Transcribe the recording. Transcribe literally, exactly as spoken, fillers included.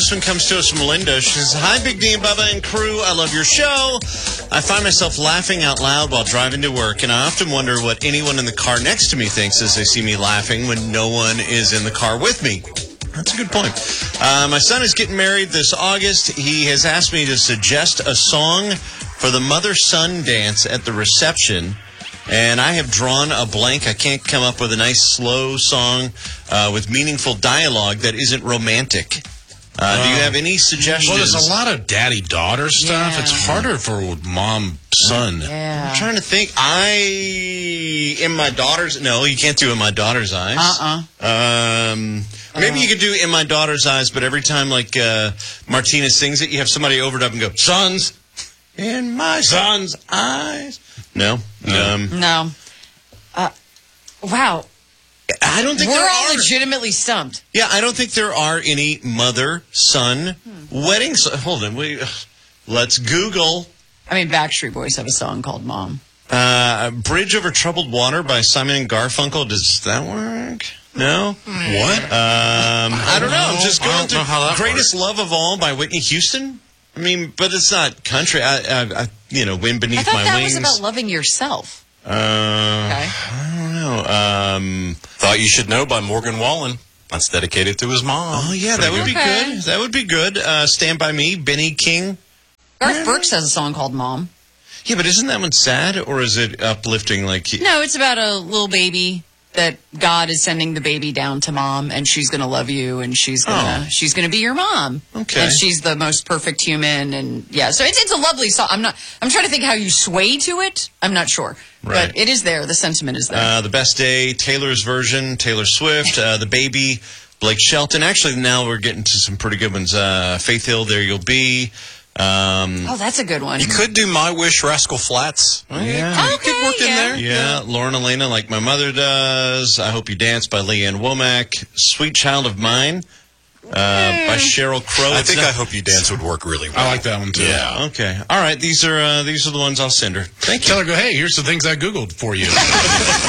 this one comes to us from Linda. She says, "Hi, Big D and Bubba and crew. I love your show. I find myself laughing out loud while driving to work, and I often wonder what anyone in the car next to me thinks as they see me laughing when no one is in the car with me." That's a good point. Uh, my son is getting married this August. He has asked me to suggest a song for the mother-son dance at the reception, and I have drawn a blank. I can't come up with a nice, slow song uh, with meaningful dialogue that isn't romantic. Uh, do you have any suggestions? Well, there's a lot of daddy-daughter stuff. Yeah. It's harder for mom-son. Yeah. I'm trying to think. I, in my daughter's, no, you can't do In My Daughter's Eyes. Uh-uh. Um, maybe you could do In My Daughter's Eyes, but every time, like, uh, Martina sings it, you have somebody overdub and go, "Sons, in my son's eyes." No? Um, No. Uh, wow. I don't think We're there all are. legitimately stumped. Yeah, I don't think there are any mother-son Hmm. weddings. Hold on. We, let's Google. I mean, Backstreet Boys have a song called Mom. Uh, Bridge Over Troubled Water by Simon and Garfunkel. Does that work? No? What? Um, I don't know. I'm just I going don't through know how that Greatest Love of All by Whitney Houston. I mean, but it's not country. I, I, I you know, Wind I Beneath thought My that Wings. was about loving yourself. uh, Okay. I don't know. Um, Thought You Should Know by Morgan Wallen. That's dedicated to his mom. oh, yeah, that would be Okay. good. That would be good. Uh, Stand By Me, Benny King. Garth Brooks has a song called Mom. Yeah, but isn't that one sad, or is it uplifting? Like, he- No, it's about a little baby that God is sending the baby down to mom, and she's going to love you, and she's gonna Oh. she's gonna be your mom. Okay. And she's the most perfect human, and yeah, so it's it's a lovely song. I'm not. I'm trying to think how you sway to it. I'm not sure, Right. but it is there. The sentiment is there. Uh, The Best Day, Taylor's version, Taylor Swift, uh, The Baby, Blake Shelton. Actually, now we're getting to some pretty good ones. Uh, Faith Hill, There You'll Be. Um, oh, that's a good one. You could do My Wish, Rascal Flats. yeah. Okay, could work in yeah. there. Yeah, Lauren Elena, Like My Mother Does. I Hope You Dance by Leanne Womack. Sweet Child of Mine uh, by Sheryl Crow. I It's think not- I Hope You Dance would work really well. I like that one, too. Yeah. Okay. All right. These are uh, these are the ones I'll send her. Thank you. Tell her, go, hey, here's the things I Googled for you.